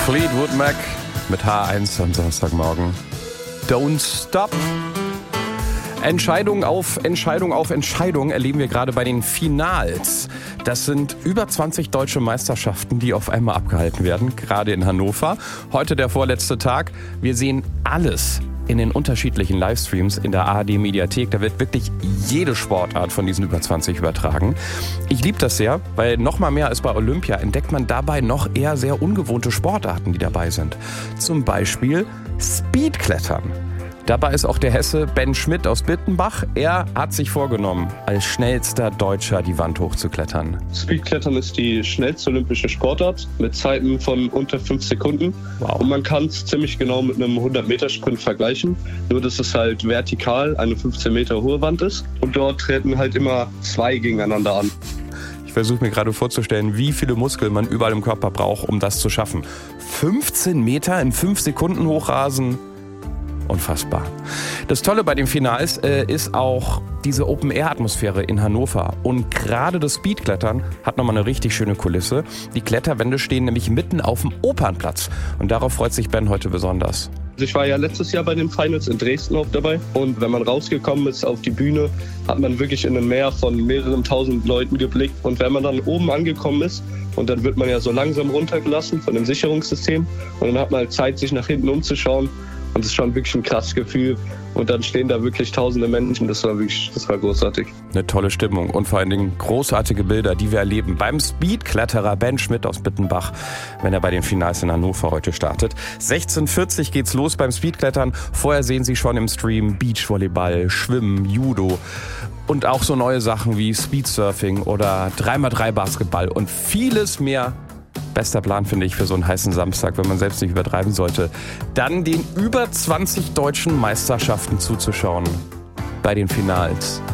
Fleetwood Mac mit H1 am Samstagmorgen. Don't stop. Entscheidung auf Entscheidung auf Entscheidung erleben wir gerade bei den Finals. Das sind über 20 deutsche Meisterschaften, die auf einmal abgehalten werden, gerade in Hannover. Heute der vorletzte Tag. Wir sehen alles in den unterschiedlichen Livestreams in der ARD-Mediathek. Da wird wirklich jede Sportart von diesen über 20 übertragen. Ich liebe das sehr, weil noch mal mehr als bei Olympia entdeckt man dabei noch eher sehr ungewohnte Sportarten, die dabei sind. Zum Beispiel Speedklettern. Dabei ist auch der Hesse Ben Schmidt aus Bittenbach. Er hat sich vorgenommen, als schnellster Deutscher die Wand hochzuklettern. Speedklettern ist die schnellste olympische Sportart mit Zeiten von unter 5 Sekunden. Wow. Und man kann es ziemlich genau mit einem 100-Meter-Sprint vergleichen. Nur, dass es halt vertikal eine 15 Meter hohe Wand ist. Und dort treten halt immer 2 gegeneinander an. Ich versuche mir gerade vorzustellen, wie viele Muskeln man überall im Körper braucht, um das zu schaffen. 15 Meter in 5 Sekunden hochrasen. Unfassbar. Das Tolle bei den Finals ist auch diese Open-Air-Atmosphäre in Hannover. Und gerade das Speedklettern hat nochmal eine richtig schöne Kulisse. Die Kletterwände stehen nämlich mitten auf dem Opernplatz. Und darauf freut sich Ben heute besonders. Ich war ja letztes Jahr bei den Finals in Dresden auch dabei. Und wenn man rausgekommen ist auf die Bühne, hat man wirklich in ein Meer von mehreren tausend Leuten geblickt. Und wenn man dann oben angekommen ist, und dann wird man ja so langsam runtergelassen von dem Sicherungssystem. Und dann hat man halt Zeit, sich nach hinten umzuschauen. Und es ist schon wirklich ein krasses Gefühl. Und dann stehen da wirklich tausende Menschen. Das war großartig. Eine tolle Stimmung und vor allen Dingen großartige Bilder, die wir erleben beim Speedkletterer Ben Schmidt aus Bittenbach, wenn er bei den Finals in Hannover heute startet. 16:40 Uhr geht's los beim Speedklettern. Vorher sehen Sie schon im Stream Beachvolleyball, Schwimmen, Judo und auch so neue Sachen wie Speedsurfing oder 3x3 Basketball und vieles mehr. Bester Plan, finde ich, für so einen heißen Samstag, wenn man selbst nicht übertreiben sollte, dann den über 20 deutschen Meisterschaften zuzuschauen bei den Finals.